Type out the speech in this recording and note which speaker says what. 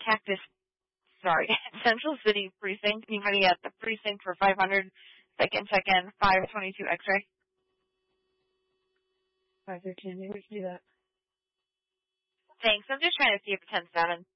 Speaker 1: Central City Precinct. Anybody at the precinct for 500 that can check in 522 X-ray?
Speaker 2: 513, maybe we can do that.
Speaker 1: Thanks. I'm just trying to see if it's 10-7.